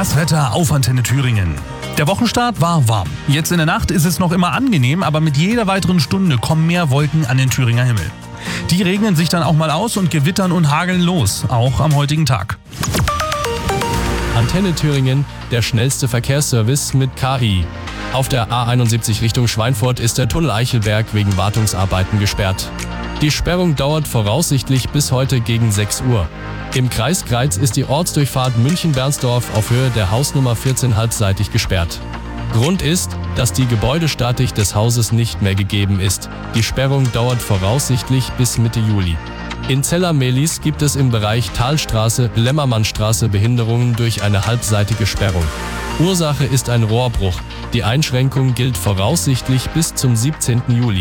Das Wetter auf Antenne Thüringen. Der Wochenstart war warm. Jetzt in der Nacht ist es noch immer angenehm, aber mit jeder weiteren Stunde kommen mehr Wolken an den Thüringer Himmel. Die regnen sich dann auch mal aus und gewittern und hageln los, auch am heutigen Tag. Antenne Thüringen, der schnellste Verkehrsservice mit KI. Auf der A71 Richtung Schweinfurt ist der Tunnel Eichelberg wegen Wartungsarbeiten gesperrt. Die Sperrung dauert voraussichtlich bis heute gegen 6 Uhr. Im Kreis Greiz ist die Ortsdurchfahrt München-Bernsdorf auf Höhe der Hausnummer 14 halbseitig gesperrt. Grund ist, dass die Gebäudestatik des Hauses nicht mehr gegeben ist. Die Sperrung dauert voraussichtlich bis Mitte Juli. In Zella-Mehlis gibt es im Bereich Talstraße-Lämmermannstraße Behinderungen durch eine halbseitige Sperrung. Ursache ist ein Rohrbruch. Die Einschränkung gilt voraussichtlich bis zum 17. Juli.